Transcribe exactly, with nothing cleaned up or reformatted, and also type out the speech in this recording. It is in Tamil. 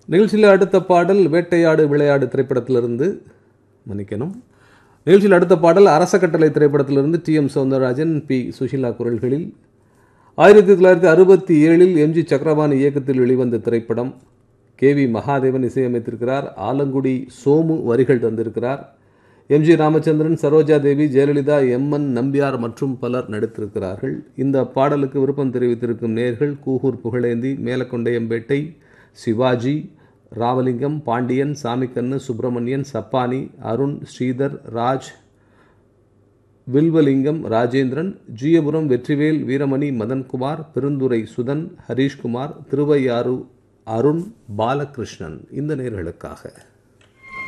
நிகழ்ச்சியில் அடுத்த பாடல் வேட்டையாடு விளையாடு திரைப்படத்திலிருந்து மன்னிக்கணும் நிகழ்ச்சியில் அடுத்த பாடல் அரச கட்டளை திரைப்படத்திலிருந்து D M Soundararajan B Sushila குரல்களில் ஆயிரத்தி தொள்ளாயிரத்தி அறுபத்தி ஏழில் எம் ஜி சக்கரபாணி இயக்கத்தில் வெளிவந்த திரைப்படம். K V Mahadevan இசையமைத்திருக்கிறார். ஆலங்குடி சோமு வரிகள் தந்திருக்கிறார். M G Ramachandran, Saroja Devi, Jayalalithaa, M N Nambiar மற்றும் பலர் நடித்திருக்கிறார்கள். இந்த பாடலுக்கு விருப்பம் தெரிவித்திருக்கும் நேயர்கள் கூகூர் புகழேந்தி, மேலக்கொண்டையம்பேட்டை, சிவாஜி, ராமலிங்கம், பாண்டியன், சாமிக்கண்ணு, சுப்பிரமணியன், சப்பானி, அருண், ஸ்ரீதர், ராஜ், வில்வலிங்கம், ராஜேந்திரன், ஜீயபுரம், வெற்றிவேல், வீரமணி, மதன்குமார், பெருந்துரை சுதன், ஹரீஷ்குமார், திருவையாறு அருண், பாலகிருஷ்ணன் இந்த நேயர்களுக்காக.